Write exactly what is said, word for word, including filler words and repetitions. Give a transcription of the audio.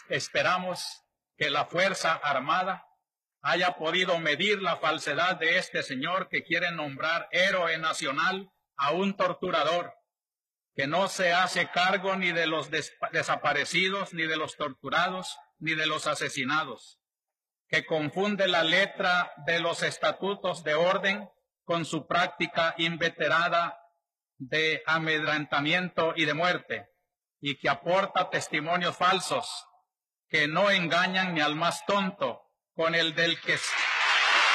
Esperamos que la Fuerza Armada haya podido medir la falsedad de este señor que quiere nombrar héroe nacional a un torturador, que no se hace cargo ni de los des desaparecidos, ni de los torturados, ni de los asesinados, que confunde la letra de los estatutos de orden con su práctica inveterada de amedrentamiento y de muerte, y que aporta testimonios falsos que no engañan ni al más tonto, con el del que